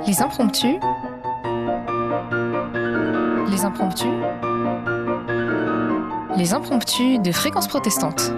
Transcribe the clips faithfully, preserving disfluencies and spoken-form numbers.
Les impromptus. Les impromptus. Les impromptus de Fréquence Protestante.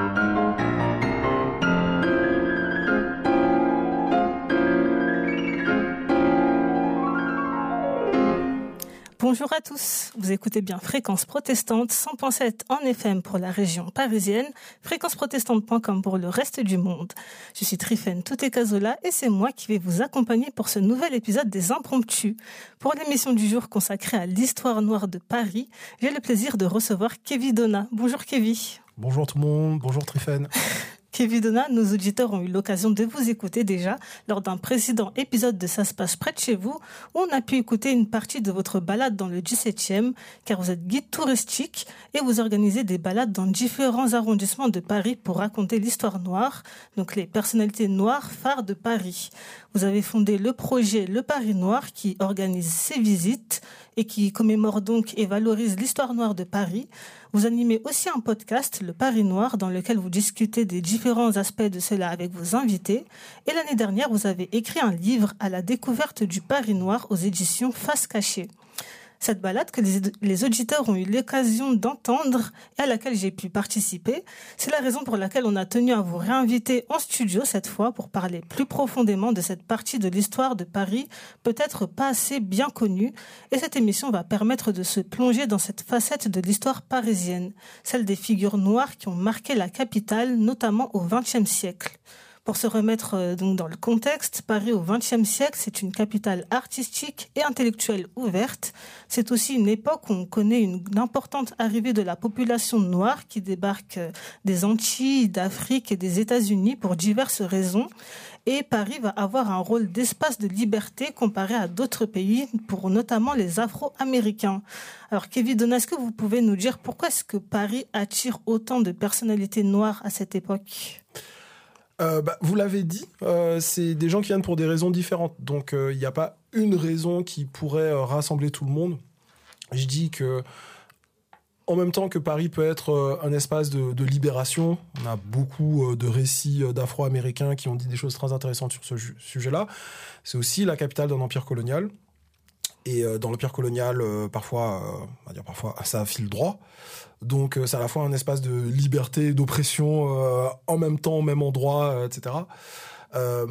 Bonjour à tous, vous écoutez bien Fréquence Protestante, cent virgule sept en F M pour la région parisienne, fréquence protestante point com pour le reste du monde. Je suis Trifène Touté-Cazola et c'est moi qui vais vous accompagner pour ce nouvel épisode des Impromptus. Pour l'émission du jour consacrée à l'histoire noire de Paris, j'ai le plaisir de recevoir Kevin Donat. Bonjour Kevin. Bonjour tout le monde, bonjour Trifène. Kevin Donat, nos auditeurs ont eu l'occasion de vous écouter déjà lors d'un précédent épisode de Ça se passe près de chez vous, où on a pu écouter une partie de votre balade dans le dix-septième, car vous êtes guide touristique et vous organisez des balades dans différents arrondissements de Paris pour raconter l'histoire noire, donc les personnalités noires phares de Paris. Vous avez fondé le projet Le Paris Noir qui organise ces visites et qui commémore donc et valorise l'histoire noire de Paris. Vous animez aussi un podcast, Le Paris Noir, dans lequel vous discutez des différents aspects de cela avec vos invités. Et l'année dernière, vous avez écrit un livre à la découverte du Paris Noir aux éditions Face Cachée. Cette balade que les, les auditeurs ont eu l'occasion d'entendre et à laquelle j'ai pu participer, c'est la raison pour laquelle on a tenu à vous réinviter en studio cette fois pour parler plus profondément de cette partie de l'histoire de Paris, peut-être pas assez bien connue. Et cette émission va permettre de se plonger dans cette facette de l'histoire parisienne, celle des figures noires qui ont marqué la capitale, notamment au vingtième siècle. Pour se remettre euh, donc dans le contexte, Paris au vingtième siècle, c'est une capitale artistique et intellectuelle ouverte. C'est aussi une époque où on connaît une, une importante arrivée de la population noire qui débarque euh, des Antilles, d'Afrique et des États-Unis pour diverses raisons. Et Paris va avoir un rôle d'espace de liberté comparé à d'autres pays, pour notamment les Afro-Américains. Alors Kevin Donat, est-ce que vous pouvez nous dire pourquoi est-ce que Paris attire autant de personnalités noires à cette époque ? Euh, bah, vous l'avez dit, euh, c'est des gens qui viennent pour des raisons différentes. Donc, il euh, n'y a pas une raison qui pourrait euh, rassembler tout le monde. Je dis que, en même temps que Paris peut être euh, un espace de, de libération, on a beaucoup euh, de récits euh, d'Afro-Américains qui ont dit des choses très intéressantes sur ce ju- sujet-là. C'est aussi la capitale d'un empire colonial. Et euh, dans l'empire colonial, euh, parfois, euh, on va dire parfois, ça file droit. Donc, euh, c'est à la fois un espace de liberté, d'oppression, euh, en même temps, au même endroit, euh, et cetera. Euh,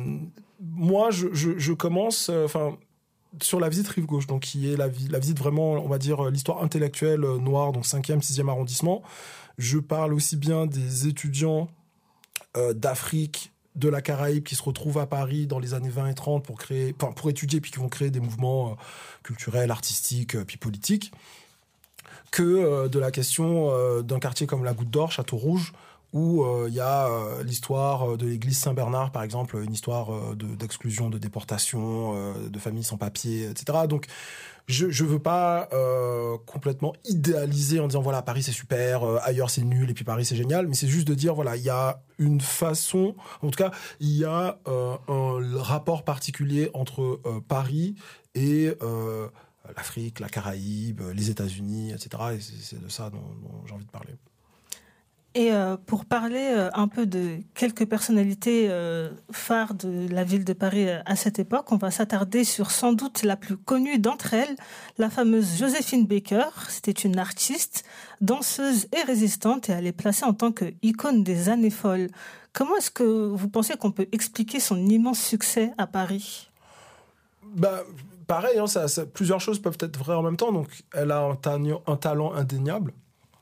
moi, je, je, je commence enfin, euh, sur la visite Rive Gauche, donc, qui est la, vi- la visite vraiment, on va dire, l'histoire intellectuelle euh, noire, donc cinquième, sixième arrondissement. Je parle aussi bien des étudiants euh, d'Afrique, de la Caraïbe qui se retrouvent à Paris dans les années vingt et trente pour créer, enfin, pour étudier, puis qui vont créer des mouvements euh, culturels, artistiques, euh, puis politiques, que euh, de la question euh, d'un quartier comme la Goutte d'Or, Château-Rouge, où il euh, y a euh, l'histoire de l'église Saint-Bernard, par exemple, une histoire euh, de, d'exclusion, de déportation, euh, de familles sans papier, et cetera. Donc, je ne veux pas euh, complètement idéaliser en disant, voilà, Paris c'est super, euh, ailleurs c'est nul, et puis Paris c'est génial, mais c'est juste de dire, voilà, il y a une façon, en tout cas, il y a euh, un rapport particulier entre euh, Paris et euh, l'Afrique, la Caraïbe, les États-Unis, et cetera. Et c'est, c'est de ça dont, dont j'ai envie de parler. Et euh, pour parler euh, un peu de quelques personnalités euh, phares de la ville de Paris euh, à cette époque, on va s'attarder sur sans doute la plus connue d'entre elles, la fameuse Joséphine Baker. C'était une artiste, danseuse et résistante, et elle est placée en tant qu'icône des années folles. Comment est-ce que vous pensez qu'on peut expliquer son immense succès à Paris ? Bah, pareil, hein, ça, ça, plusieurs choses peuvent être vraies en même temps. Donc, elle a un, ta- un talent indéniable.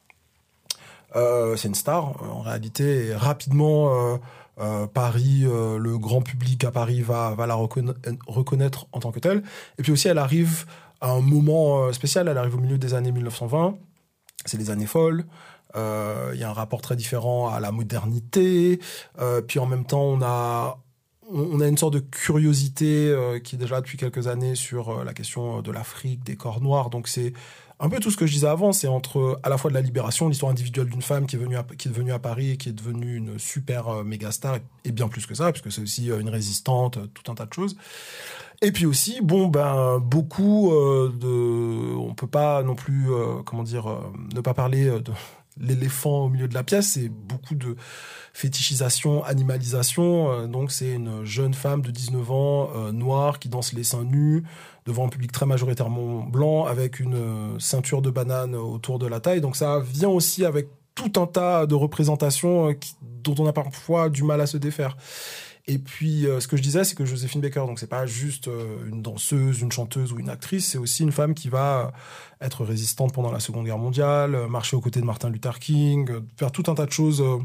Euh, c'est une star, en réalité. Et rapidement, euh, euh, Paris, euh, le grand public à Paris va, va la reconna- reconnaître en tant que telle. Et puis aussi, elle arrive à un moment euh, spécial. Elle arrive au milieu des années dix-neuf cent vingt. C'est les années folles. Il euh, y a un rapport très différent à la modernité. Euh, puis en même temps, on a... On a une sorte de curiosité euh, qui est déjà là depuis quelques années sur euh, la question de l'Afrique, des corps noirs. Donc c'est un peu tout ce que je disais avant, c'est entre à la fois de la libération, l'histoire individuelle d'une femme qui est venue à, qui est venue à Paris et qui est devenue une super euh, méga star, et, et bien plus que ça, puisque c'est aussi euh, une résistante, euh, tout un tas de choses. Et puis aussi, bon, ben, beaucoup euh, de... On peut pas non plus, euh, comment dire, euh, ne pas parler de l'éléphant au milieu de la pièce, c'est beaucoup de fétichisation, animalisation. Euh, donc c'est une jeune femme de dix-neuf ans, euh, noire, qui danse les seins nus devant un public très majoritairement blanc, avec une euh, ceinture de banane autour de la taille. Donc ça vient aussi avec tout un tas de représentations euh, qui, dont on a parfois du mal à se défaire. Et puis, euh, ce que je disais, c'est que Joséphine Baker, donc c'est pas juste euh, une danseuse, une chanteuse ou une actrice, c'est aussi une femme qui va être résistante pendant la Seconde Guerre mondiale, euh, marcher aux côtés de Martin Luther King, euh, faire tout un tas de choses euh,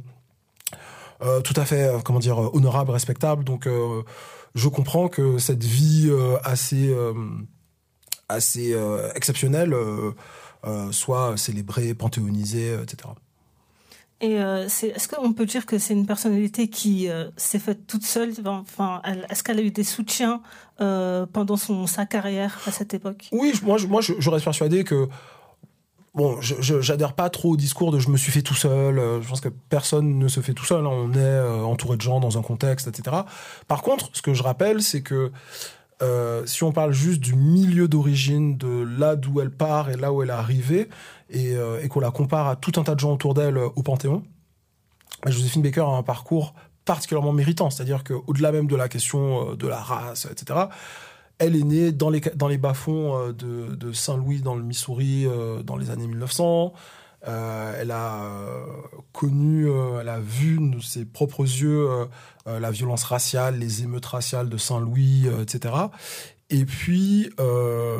euh, tout à fait, euh, comment dire, honorables, respectables. Donc, euh, je comprends que cette vie euh, assez, euh, assez euh, exceptionnelle euh, euh, soit célébrée, panthéonisée, euh, et cetera. Et euh, c'est, est-ce qu'on peut dire que c'est une personnalité qui euh, s'est faite toute seule? Enfin, elle, est-ce qu'elle a eu des soutiens euh, pendant son, sa carrière à cette époque? Oui, moi, je, moi je, je reste persuadé que... Bon, je, je, j'adhère pas trop au discours de « je me suis fait tout seul ». Je pense que personne ne se fait tout seul. Hein. On est euh, entouré de gens dans un contexte, et cetera. Par contre, ce que je rappelle, c'est que euh, si on parle juste du milieu d'origine, de là d'où elle part et là où elle est arrivée, et, euh, et qu'on la compare à tout un tas de gens autour d'elle euh, au Panthéon, Joséphine Baker a un parcours particulièrement méritant. C'est-à-dire qu'au-delà même de la question euh, de la race, et cetera, elle est née dans les, dans les bas-fonds euh, de, de Saint-Louis, dans le Missouri, euh, dans les années mille neuf cents. Euh, elle a euh, connu, euh, elle a vu de ses propres yeux euh, euh, la violence raciale, les émeutes raciales de Saint-Louis, euh, et cetera. Et puis, euh,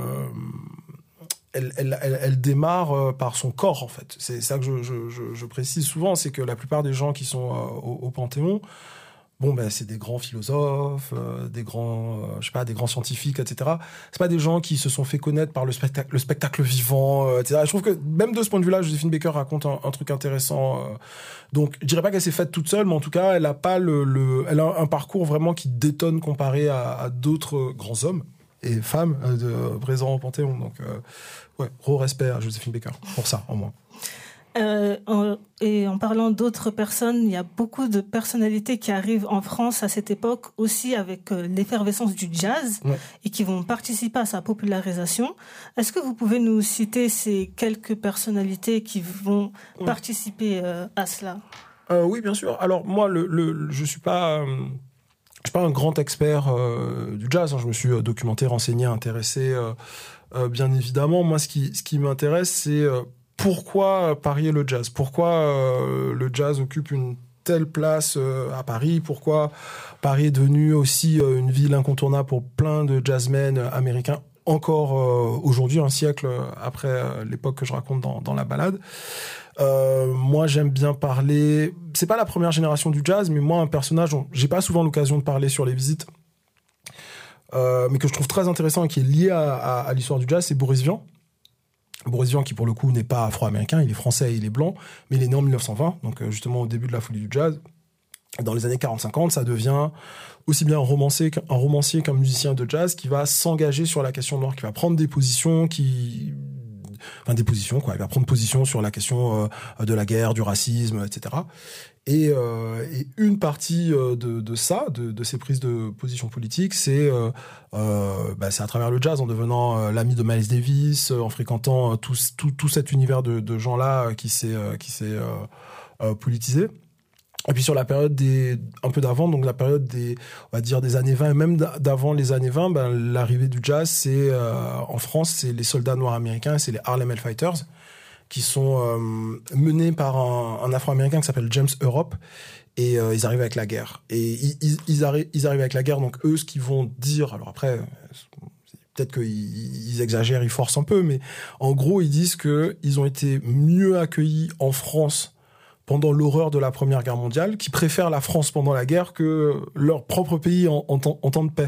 elle, elle, elle, elle démarre euh, par son corps, en fait. C'est ça que je, je, je, je précise souvent, c'est que la plupart des gens qui sont euh, au, au Panthéon, bon, ben, c'est des grands philosophes, euh, des grands, euh, je sais pas, des grands scientifiques, et cetera. C'est pas des gens qui se sont fait connaître par le spectacle, le spectacle vivant, euh, et cetera. Je trouve que même de ce point de vue-là, Joséphine Baker raconte un, un truc intéressant. Euh. Donc, je dirais pas qu'elle s'est faite toute seule, mais en tout cas, elle a pas le, le elle a un parcours vraiment qui détonne comparé à, à d'autres grands hommes et femmes euh, de, présents au Panthéon. Donc, euh, ouais, gros respect à Joséphine Baker pour ça, au moins. Euh, en, et en parlant d'autres personnes, il y a beaucoup de personnalités qui arrivent en France à cette époque aussi avec euh, l'effervescence du jazz, ouais, et qui vont participer à sa popularisation. Est-ce que vous pouvez nous citer ces quelques personnalités qui vont ouais. participer euh, à cela? euh, Oui, bien sûr. Alors moi, le, le, je suis pas... Euh... Je suis pas un grand expert euh, du jazz. Hein. Je me suis euh, documenté, renseigné, intéressé, euh, euh, bien évidemment. Moi, ce qui, ce qui m'intéresse, c'est euh, pourquoi Paris et le jazz. Pourquoi euh, le jazz occupe une telle place euh, à Paris. Pourquoi Paris est devenu aussi euh, une ville incontournable pour plein de jazzmen américains. Encore euh, aujourd'hui, un siècle après euh, l'époque que je raconte dans, dans la balade. Euh, moi, j'aime bien parler... C'est pas la première génération du jazz, mais moi, un personnage dont j'ai pas souvent l'occasion de parler sur les visites, euh, mais que je trouve très intéressant et qui est lié à, à, à l'histoire du jazz, c'est Boris Vian. Boris Vian, qui pour le coup n'est pas afro-américain, il est français et il est blanc, mais il est né en mille neuf cent vingt, donc euh, justement au début de la folie du jazz. Dans les années quarante cinquante, ça devient aussi bien un romancier, qu'un, un romancier qu'un musicien de jazz qui va s'engager sur la question noire, qui va prendre des positions qui... Enfin, des positions, quoi. Il va prendre position sur la question euh, de la guerre, du racisme, et cetera. Et, euh, et une partie euh, de, de ça, de, de ces prises de position politique, c'est, euh, euh, bah, c'est à travers le jazz, en devenant euh, l'ami de Miles Davis, euh, en fréquentant euh, tout, tout, tout cet univers de, de gens-là euh, qui s'est, euh, qui s'est euh, euh, politisé. Et puis sur la période des, un peu d'avant, donc la période des, on va dire des années vingt, et même d'avant les années vingt, ben, l'arrivée du jazz, c'est, euh, en France, c'est les soldats noirs américains, c'est les Harlem Hellfighters, qui sont euh, menés par un, un Afro-Américain qui s'appelle James Europe, et euh, ils arrivent avec la guerre. Et ils, ils, ils, arrivent, ils arrivent avec la guerre, donc eux, ce qu'ils vont dire, alors après, peut-être qu'ils ils exagèrent, ils forcent un peu, mais en gros, ils disent qu'ils ont été mieux accueillis en France pendant l'horreur de la Première Guerre mondiale, qui préfèrent la France pendant la guerre que leur propre pays en, en, en temps de paix.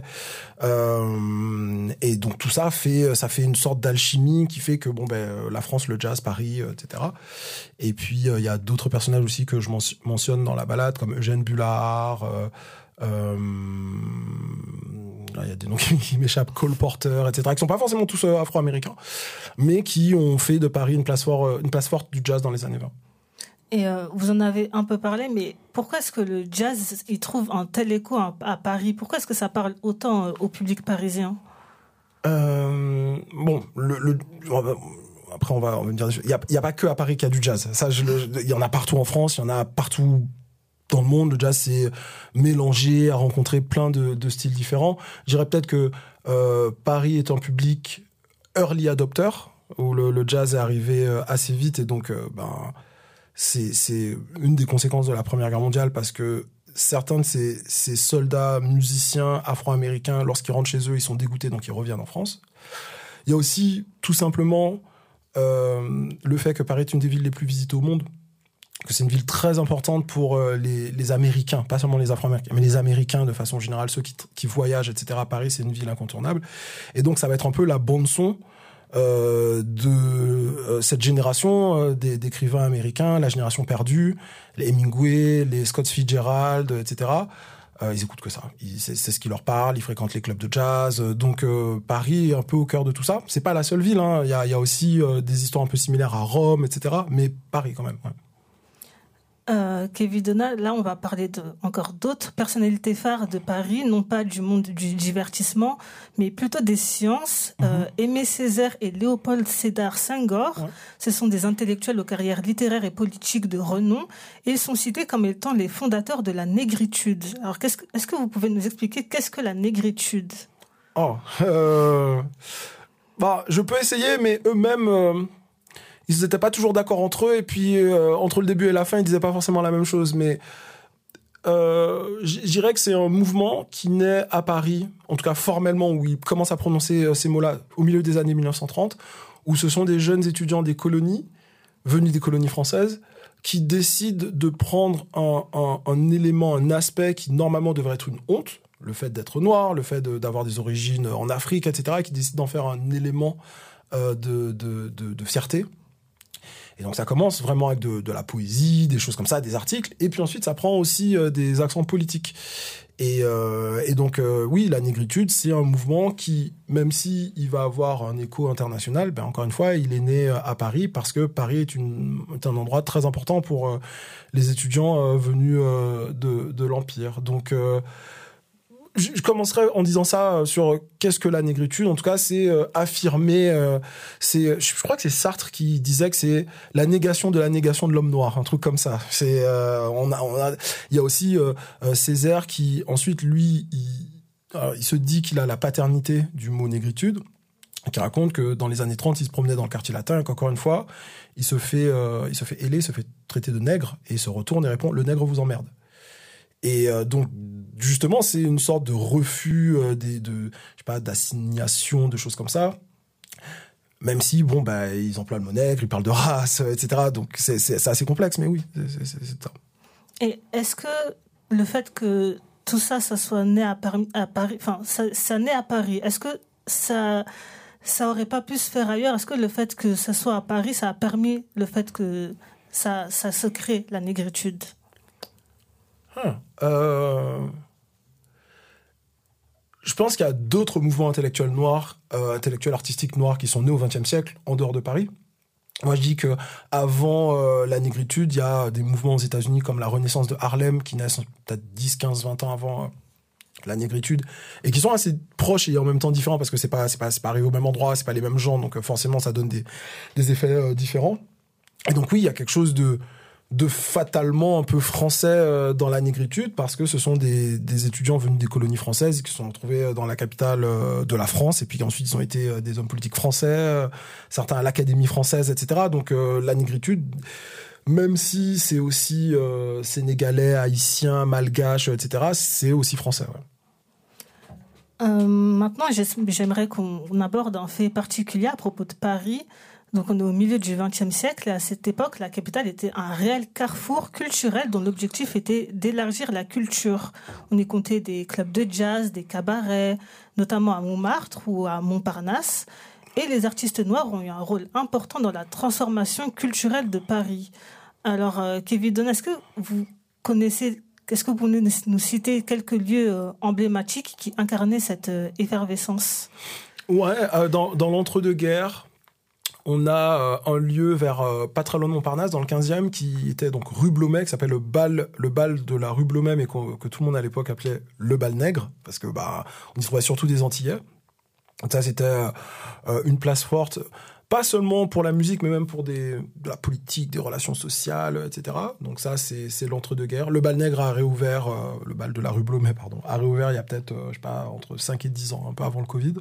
Euh, et donc tout ça fait, ça fait une sorte d'alchimie qui fait que bon ben la France, le jazz, Paris, et cetera. Et puis il euh, y a d'autres personnages aussi que je mentionne dans la balade, comme Eugène Bullard. Euh, euh, il y a des noms qui, qui m'échappent, Cole Porter, et cetera, qui sont pas forcément tous euh, afro-américains, mais qui ont fait de Paris une place, fort, une place forte du jazz dans les années vingt. Et euh, vous en avez un peu parlé, mais pourquoi est-ce que le jazz il trouve un tel écho à, à Paris? Pourquoi est-ce que ça parle autant euh, au public parisien? euh, Bon, le, le, après on va, on va me dire, il y a, il y a pas que à Paris qu'il y a du jazz. Ça, je le, il y en a partout en France, il y en a partout dans le monde. Le jazz, c'est mélangé, à rencontrer plein de, de styles différents. Je dirais peut-être que euh, Paris est un public early adopter, où le, le jazz est arrivé assez vite, et donc euh, ben c'est, c'est une des conséquences de la Première Guerre mondiale, parce que certains de ces, ces soldats musiciens afro-américains, lorsqu'ils rentrent chez eux, ils sont dégoûtés, donc ils reviennent en France. Il y a aussi tout simplement euh, le fait que Paris est une des villes les plus visitées au monde, que c'est une ville très importante pour euh, les, les Américains, pas seulement les Afro-Américains, mais les Américains de façon générale, ceux qui, qui voyagent, et cetera. Paris, c'est une ville incontournable. Et donc, ça va être un peu la bande-son euh, de euh, cette génération euh, des, d'écrivains américains, la génération perdue, les Hemingway, les Scott Fitzgerald, et cetera. Euh, ils écoutent que ça. Ils, c'est, c'est ce qui leur parle. Ils fréquentent les clubs de jazz. Donc euh, Paris est un peu au cœur de tout ça. C'est pas la seule ville. Hein. Il y a, il y a aussi euh, des histoires un peu similaires à Rome, et cetera. Mais Paris quand même. Ouais. Euh, Kevin Donat, là on va parler de encore d'autres personnalités phares de Paris, non pas du monde du divertissement, mais plutôt des sciences. Mm-hmm. Euh, Aimé Césaire et Léopold Sédar Senghor, ouais. Ce sont des intellectuels aux carrières littéraires et politiques de renom, et ils sont cités comme étant les fondateurs de la négritude. Alors qu'est-ce que, est-ce que vous pouvez nous expliquer qu'est-ce que la négritude ? Oh, euh... bah, je peux essayer, mais eux-mêmes... Euh... ils n'étaient pas toujours d'accord entre eux, et puis euh, entre le début et la fin, ils disaient pas forcément la même chose. Mais euh, je dirais que c'est un mouvement qui naît à Paris, en tout cas formellement, où ils commencent à prononcer ces mots-là au milieu des années dix-neuf cent trente, où ce sont des jeunes étudiants des colonies, venus des colonies françaises, qui décident de prendre un, un, un élément, un aspect qui normalement devrait être une honte, le fait d'être noir, le fait de, d'avoir des origines en Afrique, et cetera, et qui décident d'en faire un élément euh, de, de, de, de fierté. Et donc ça commence vraiment avec de, de la poésie, des choses comme ça, des articles, et puis ensuite ça prend aussi euh, des accents politiques. Et, euh, et donc euh, oui, la négritude, c'est un mouvement qui, même si il va avoir un écho international, ben encore une fois, il est né à Paris, parce que Paris est, une, est un endroit très important pour euh, les étudiants euh, venus euh, de, de l'Empire. Donc euh, je commencerai en disant ça sur qu'est-ce que la négritude. En tout cas, c'est euh, affirmer. Euh, c'est, je crois que c'est Sartre qui disait que c'est la négation de la négation de l'homme noir, un truc comme ça. C'est, euh, on a, on a, il y a aussi euh, Césaire qui ensuite lui, il, alors, il se dit qu'il a la paternité du mot négritude, qui raconte que dans les années trente, il se promenait dans le quartier latin et qu'encore une fois, il se fait, euh, il se fait héler, il se fait traiter de nègre, et il se retourne et répond: le nègre vous emmerde. Et euh, donc, justement, c'est une sorte de refus euh, des, de, je sais pas, d'assignation, de choses comme ça. Même si, bon, bah, ils emploient le mot nègre, ils parlent de race, et cetera. Donc, c'est, c'est, c'est assez complexe, mais oui, c'est, c'est, c'est ça. Et est-ce que le fait que tout ça, ça soit né à Paris, à Paris enfin, ça, ça naît à Paris, est-ce que ça, ça aurait pas pu se faire ailleurs ? Est-ce que le fait que ça soit à Paris, ça a permis le fait que ça, ça se crée, la négritude ? Ah, euh... Je pense qu'il y a d'autres mouvements intellectuels noirs, euh, intellectuels artistiques noirs qui sont nés au vingtième siècle en dehors de Paris. Moi, je dis qu'avant euh, la négritude, il y a des mouvements aux États-Unis comme la Renaissance de Harlem qui naissent peut-être dix, quinze, vingt ans avant euh, la négritude, et qui sont assez proches et en même temps différents, parce que c'est pas, c'est pas, c'est pas arrivé au même endroit, c'est pas les mêmes gens, donc euh, forcément ça donne des, des effets euh, différents. Et donc oui, il y a quelque chose de de fatalement un peu français euh, dans la négritude, parce que ce sont des, des étudiants venus des colonies françaises qui se sont retrouvés dans la capitale euh, de la France, et puis ensuite ils ont été euh, des hommes politiques français, euh, certains à l'Académie française, et cetera. Donc euh, la négritude, même si c'est aussi euh, sénégalais, haïtien, malgache, et cetera, c'est aussi français. Ouais. Euh, maintenant, j'aimerais qu'on aborde un fait particulier à propos de Paris. Donc on est au milieu du vingtième siècle, et à cette époque, la capitale était un réel carrefour culturel dont l'objectif était d'élargir la culture. On y comptait des clubs de jazz, des cabarets, notamment à Montmartre ou à Montparnasse. Et les artistes noirs ont eu un rôle important dans la transformation culturelle de Paris. Alors, euh, Kevin Donat, est-ce que vous connaissez, est-ce que vous pouvez nous citer quelques lieux euh, emblématiques qui incarnaient cette euh, effervescence ? Ouais, euh, dans, dans l'entre-deux-guerres, on a euh, un lieu vers euh, pas très loin de Montparnasse, dans le quinzième, qui était donc rue Blomet, qui s'appelle le bal, le bal de la rue Blomet, mais que tout le monde à l'époque appelait le bal nègre, parce que bah on y trouvait surtout des Antillais. Donc ça, c'était euh, une place forte. pas seulement pour la musique, mais même pour des, de la politique, des relations sociales, et cetera. Donc ça, c'est, c'est l'entre-deux-guerres. Le Bal Nègre a réouvert, euh, le bal de la rue Blomet, pardon, a réouvert il y a peut-être, euh, je sais pas, entre cinq et dix ans, un peu avant le Covid.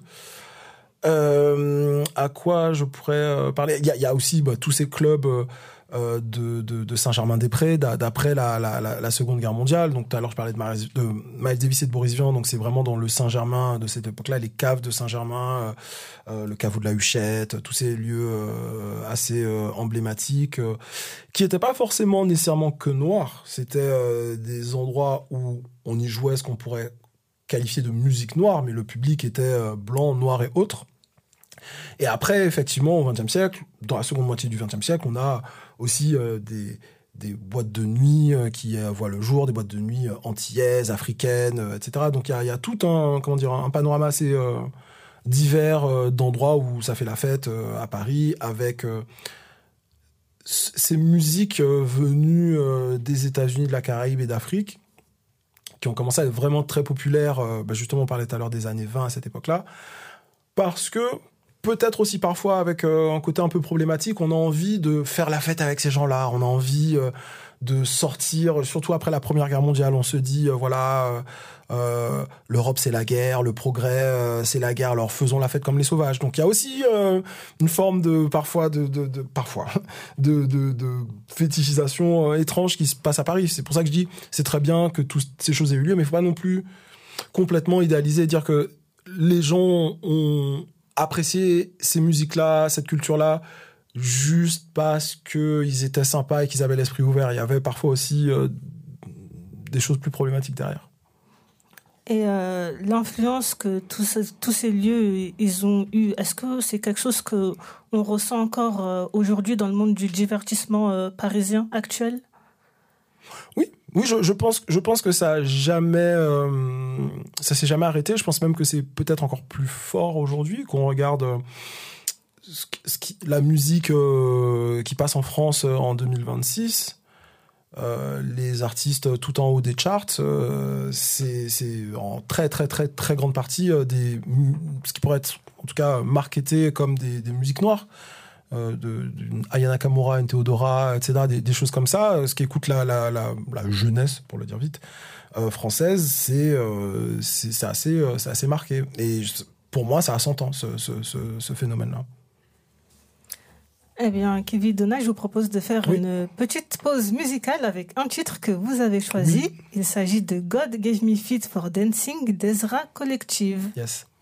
Euh, à quoi je pourrais euh, parler? Il y a, il y a aussi bah, tous ces clubs euh, euh, de, de, de Saint-Germain-des-Prés d'après la, la, la, la Seconde Guerre mondiale. Donc tout à l'heure je parlais de, Maris, de Miles Davis et de Boris Vian, donc c'est vraiment dans le Saint-Germain de cette époque-là, les caves de Saint-Germain, euh, euh, le caveau de la Huchette, tous ces lieux euh, assez euh, emblématiques, euh, qui n'étaient pas forcément nécessairement que noirs. C'était euh, des endroits où on y jouait ce qu'on pourrait qualifier de musique noire, mais le public était euh, blanc, noir et autres. Et après, effectivement, au vingtième siècle, dans la seconde moitié du vingtième siècle, on a aussi euh, des, des boîtes de nuit euh, qui euh, voient le jour, des boîtes de nuit euh, antillaises, africaines, euh, et cetera. Donc il y a, y a tout un, comment dire, un panorama assez euh, divers euh, d'endroits où ça fait la fête euh, à Paris, avec euh, c- ces musiques euh, venues euh, des États-Unis, de la Caraïbe et d'Afrique, qui ont commencé à être vraiment très populaires. Euh, bah justement, on parlait tout à l'heure des années vingt à cette époque-là, parce que peut-être aussi parfois avec euh, un côté un peu problématique, on a envie de faire la fête avec ces gens-là, on a envie euh, de sortir, surtout après la Première Guerre mondiale, on se dit, euh, voilà, euh, euh, l'Europe c'est la guerre, le progrès euh, c'est la guerre, alors faisons la fête comme les sauvages. Donc il y a aussi euh, une forme de, parfois, de, de, de, parfois, de, de, de fétichisation euh, étrange qui se passe à Paris. C'est pour ça que je dis, c'est très bien que toutes ces choses aient eu lieu, mais il ne faut pas non plus complètement idéaliser et dire que les gens ont apprécié ces musiques-là, cette culture-là, juste parce qu'ils étaient sympas et qu'ils avaient l'esprit ouvert. Il y avait parfois aussi euh, des choses plus problématiques derrière. Et euh, l'influence que tous ces, tous ces lieux ils ont eu, est-ce que c'est quelque chose que on ressent encore euh, aujourd'hui dans le monde du divertissement euh, parisien actuel? Oui, oui, je, je pense, je pense que ça a jamais, euh, ça s'est jamais arrêté. Je pense même que c'est peut-être encore plus fort aujourd'hui qu'on regarde euh, ce, ce qui, la musique euh, qui passe en France euh, en deux mille vingt-six. Euh, les artistes tout en haut des charts, euh, c'est, c'est en très très très très grande partie euh, des, ce qui pourrait être en tout cas marketé comme des, des musiques noires. Euh, de, d'une Aya Nakamura, une Théodora, et cetera, des, des choses comme ça. Euh, ce qui écoute la, la, la, la jeunesse, pour le dire vite, euh, française, c'est, euh, c'est, c'est, assez, euh, c'est assez marqué. Et pour moi, ça a cent ans, ce, ce, ce, ce phénomène-là. Eh bien, Kevin Donna, je vous propose de faire oui. une petite pause musicale avec un titre que vous avez choisi. Oui. Il s'agit de God Gave Me Feet for Dancing d'Ezra Collective. Yes.